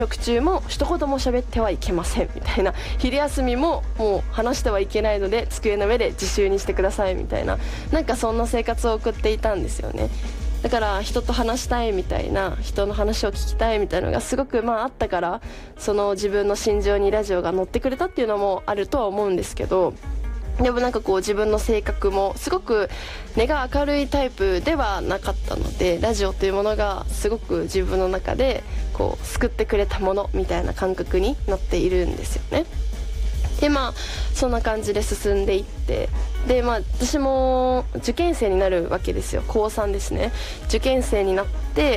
食中も一言も喋ってはいけませんみたいな、昼休みももう話してはいけないので机の上で自習にしてくださいみたいな、なんかそんな生活を送っていたんですよね。だから人と話したいみたいな、人の話を聞きたいみたいなのがすごくあったから、その自分の心情にラジオが乗ってくれたっていうのもあるとは思うんですけど、でもなんかこう自分の性格もすごく根が明るいタイプではなかったので、ラジオというものがすごく自分の中でこう救ってくれたものみたいな感覚になっているんですよね。でそんな感じで進んでいって、で私も受験生になるわけですよ。高3ですね。受験生になって、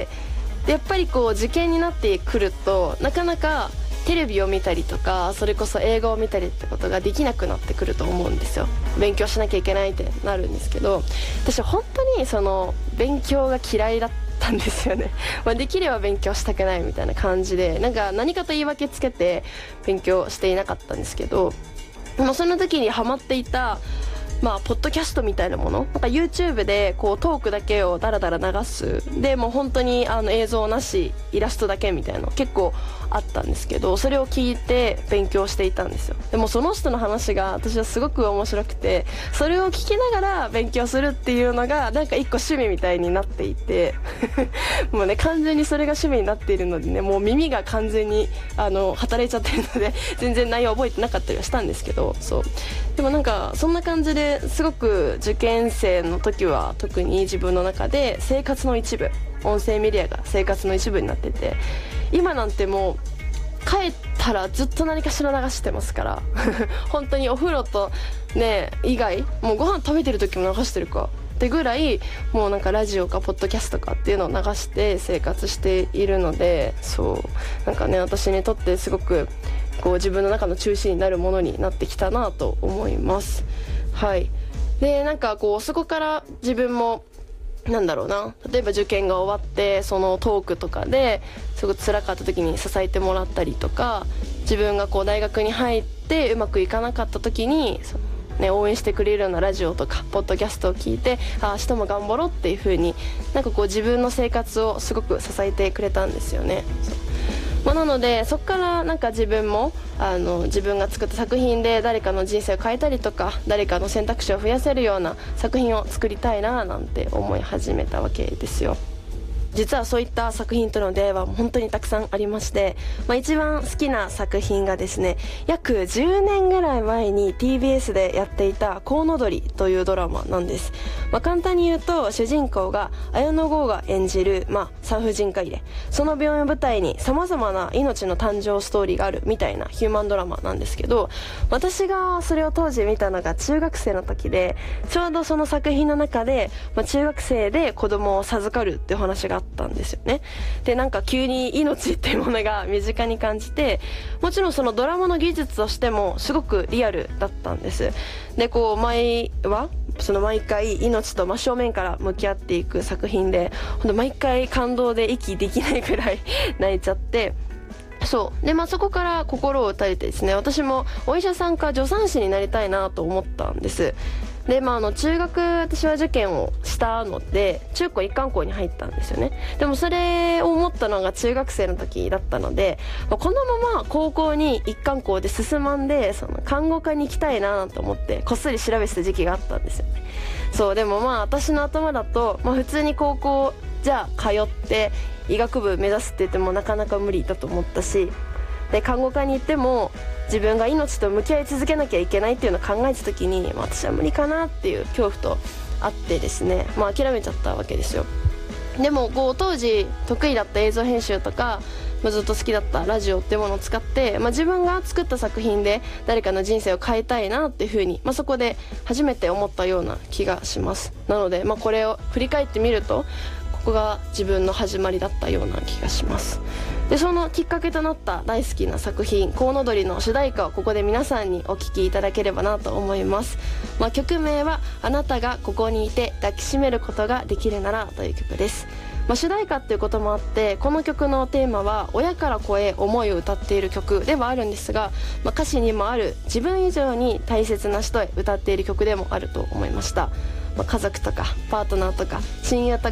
でやっぱりこう受験になってくるとなかなかテレビを見たりとか、それこそ映画を見たりってことができなくなってくると思うんですよ。勉強しなきゃいけないってなるんですけど、私本当にその勉強が嫌いだったんですよねできれば勉強したくないみたいな感じで、なんか何かと言い訳つけて勉強していなかったんですけど、その時にハマっていたポッドキャストみたいなもの、なんか YouTube でこうトークだけをダラダラ流す、でもう本当に映像なしイラストだけみたいなの結構あったんですけど、それを聞いて勉強していたんですよ。でもその人の話が私はすごく面白くて、それを聞きながら勉強するっていうのがなんか一個趣味みたいになっていてもうね、完全にそれが趣味になっているのでね、もう耳が完全に働いちゃってるので全然内容覚えてなかったりはしたんですけど、でもなんかそんな感じですごく受験生の時は特に自分の中で生活の一部、音声メディアが生活の一部になってて、今なんてもう帰ったらずっと何かしら流してますから本当にお風呂とね以外、もうご飯食べてる時も流してるかってぐらい、もうなんかラジオかポッドキャストかっていうのを流して生活しているので、なんかね、私にとってすごくこう自分の中の中心になるものになってきたなと思います。はい。でなんかこうそこから自分もなんだろうな、例えば受験が終わってそのトークとかですごく辛かった時に支えてもらったりとか、自分がこう大学に入ってうまくいかなかった時に応援してくれるようなラジオとかポッドキャストを聞いて、明日も頑張ろうっていう風になんかこう自分の生活をすごく支えてくれたんですよね。なのでそこからなんか自分も自分が作った作品で誰かの人生を変えたりとか、誰かの選択肢を増やせるような作品を作りたいななんて思い始めたわけですよ。実はそういった作品との出会いは本当にたくさんありまして、一番好きな作品がですね、約10年ぐらい前に TBS でやっていたコウノドリというドラマなんです。簡単に言うと主人公が綾野剛が演じる、産婦人科医で、その病院を舞台に様々な命の誕生ストーリーがあるみたいなヒューマンドラマなんですけど、私がそれを当時見たのが中学生の時で、ちょうどその作品の中で、中学生で子供を授かるっていう話があったんですよね。でなんか急に命っていうものが身近に感じて、もちろんそのドラマの技術としてもすごくリアルだったんです。でこう毎回命と真正面から向き合っていく作品で、ほんと毎回感動で息できないくらい泣いちゃって、そこから心を打たれてですね、私もお医者さんか助産師になりたいなと思ったんです。で中学私は受験をしたので中高一貫校に入ったんですよね。でもそれを思ったのが中学生の時だったので、このまま高校に一貫校で進まんで看護科に行きたいなと思ってこっそり調べてた時期があったんですよね。でも私の頭だと、普通に高校じゃあ通って医学部目指すって言ってもなかなか無理だと思ったし、で看護科に行っても自分が命と向き合い続けなきゃいけないっていうのを考えた時に、私は無理かなっていう恐怖とあってですね、諦めちゃったわけですよ。でも当時得意だった映像編集とか、ずっと好きだったラジオっていうものを使って、自分が作った作品で誰かの人生を変えたいなっていうふうに、そこで初めて思ったような気がします。なので、これを振り返ってみるとここが自分の始まりだったような気がします。でそのきっかけとなった大好きな作品コウノドリの主題歌をここで皆さんにお聴きいただければなと思います。曲名はあなたがここにいて抱きしめることができるならという曲です。主題歌っていうこともあって、この曲のテーマは親から子へ思いを歌っている曲ではあるんですが、歌詞にもある自分以上に大切な人へ歌っている曲でもあると思いました。家族とかパートナーとか親友とか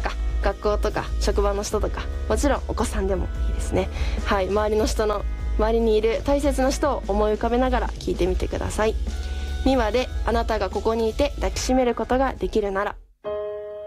学校とか職場の人とか、もちろんお子さんでもいいですね。はい、周りにいる大切な人を思い浮かべながら聞いてみてください。2話であなたがここにいて抱きしめることができるなら。